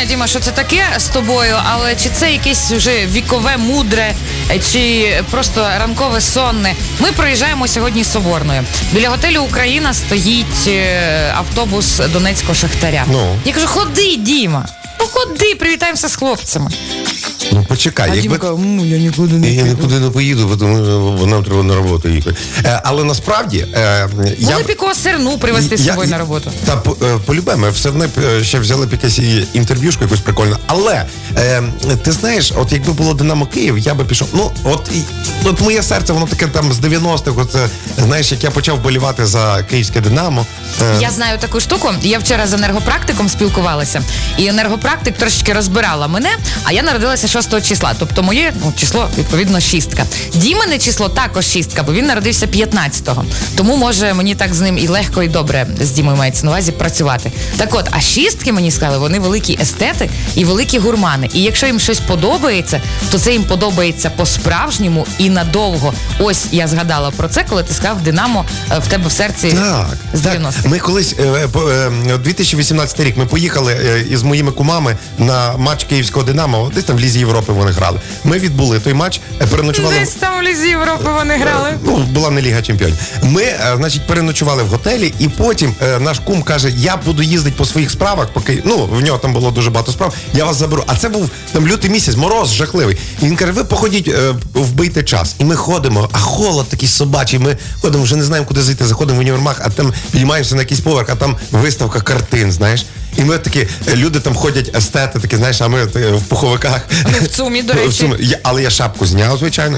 знаю, Діма, що це таке з тобою, але чи це якесь вже вікове, мудре, чи просто ранкове сонне. Ми проїжджаємо сьогодні Соборною. Біля готелю «Україна» стоїть автобус Донецького Шахтаря. Ну. Я кажу, ходи, Діма. Ну ходи, привітаємося з хлопцями. Ну, почекай. А Діма каже, я нікуди не Я піду. нікуди не поїду, тому нам треба на роботу їхати. Але насправді... Могли б якого сирну привезти з собою на роботу. Та полюбе, ми все одно ще взяли б якесь інтерв'юшку якусь прикольну. Але, ти знаєш, от якби було «Динамо Київ», я би пішов... Ну, от моє серце, воно таке там з 90-х, оце, знаєш, як я почав болівати за київське «Динамо». Я знаю таку штуку. Я вчора з енергопрактиком спілкувалася, і енергопрактик трошечки розбирала мене, а я народилася 6 числа. Тобто моє число, відповідно, 6. Дімине число також 6, бо він народився 15-го. Тому, може, мені так з ним і легко, і добре, з Дімою мається на увазі, працювати. Так от, а 6 мені сказали, вони великі естети і великі гурмани. І якщо їм щось подобається, то це їм подобається по-справжньому і надовго. Ось я згадала про це, коли ти сказав, «Динамо» в тебе в серці так, з 90-х. Ми колись, 2018 рік, ми поїхали із моїми кумами на матч київського «Динамо», десь там в Лізі Європи вони грали. Ми відбули той матч, переночували... Десь там в Лізі Європи вони грали. Ну, була не Ліга Чемпіонів. Ми, значить, переночували в готелі, і потім наш кум каже, я буду їздити по своїх справах, поки, ну, в нього там було дуже багато справ, я вас заберу. А це був там лютий місяць, мороз жахливий. І він каже, ви походіть, вбийте час. І ми ходимо, а холод такий собачий, ми ходимо, вже не знаємо, куди зайти, заходимо в універмаг, а там підіймаємося на якийсь поверх, а там виставка картин, знаєш. І ми такі, люди там ходять, естети такі, знаєш, а ми в пуховиках. Ну, в ЦУМі, до речі. Але я шапку зняв, звичайно.